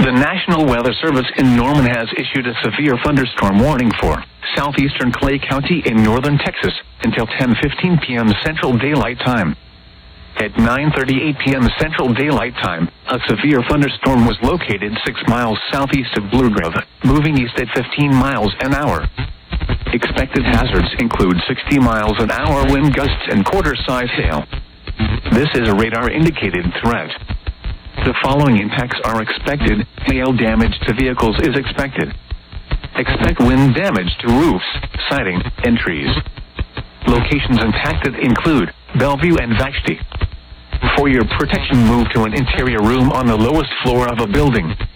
The National Weather Service in Norman has issued a severe thunderstorm warning for southeastern Clay County in northern Texas until 10:15 p.m. Central Daylight Time. At 9:38 p.m. Central Daylight Time, a severe thunderstorm was located 6 miles southeast of Blue Grove, moving east at 15 miles an hour. Expected hazards include 60 miles an hour wind gusts and quarter-size hail. This is a radar-indicated threat. The following impacts are expected. Hail damage to vehicles is expected. Expect wind damage to roofs, siding, and trees. Locations impacted include Bellevue and Vashti. For your protection, move to an interior room on the lowest floor of a building.